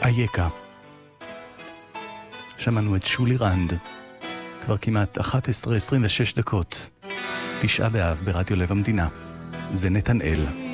אייקה. שמענו את שולי רנד, כבר כמעט 11:26 דקות, 9 באב ברדיו לב המדינה. זה נתנאל.